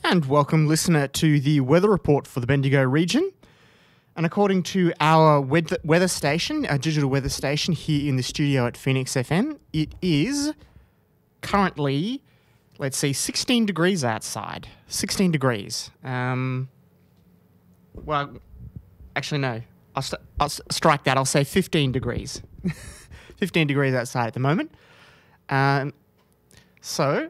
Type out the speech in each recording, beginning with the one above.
And welcome, listener, to the weather report for the Bendigo region. And according to our weather station, our digital weather station here in the studio at Phoenix FM, it is currently, 16 degrees outside. 16 degrees. Well, actually, no. I'll strike that. I'll say 15 degrees. 15 degrees outside at the moment. So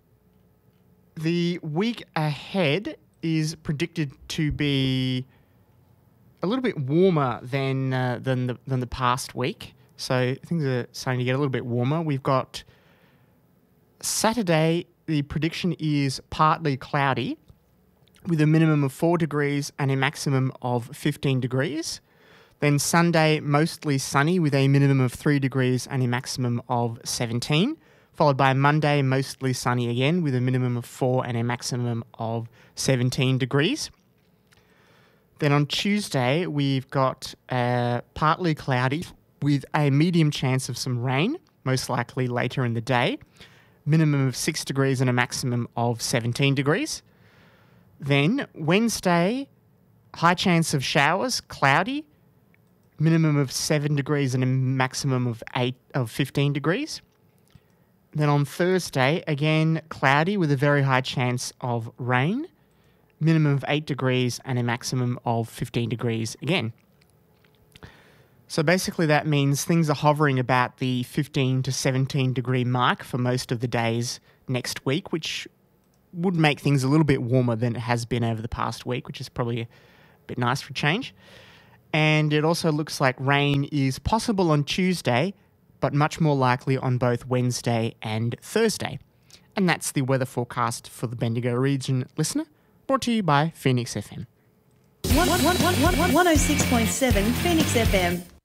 the week ahead is predicted to be a little bit warmer than the past week. So things are starting to get a little bit warmer. We've got Saturday, the prediction is partly cloudy with a minimum of 4 degrees and a maximum of 15 degrees. Then Sunday, mostly sunny with a minimum of 3 degrees and a maximum of 17. Followed by Monday, mostly sunny again with a minimum of 4 and a maximum of 17 degrees. Then on Tuesday, we've got partly cloudy with a medium chance of some rain, most likely later in the day. Minimum of 6 degrees and a maximum of 17 degrees. Then Wednesday, high chance of showers, cloudy, minimum of 7 degrees and a maximum of 15 degrees. Then on Thursday, again, cloudy with a very high chance of rain, minimum of 8 degrees and a maximum of 15 degrees again. So basically that means things are hovering about the 15 to 17 degree mark for most of the days next week, which would make things a little bit warmer than it has been over the past week, which is probably a bit nice for a change. And it also looks like rain is possible on Tuesday, but much more likely on both Wednesday and Thursday. And that's the weather forecast for the Bendigo region, listener, brought to you by Phoenix FM. 106.7 Phoenix FM.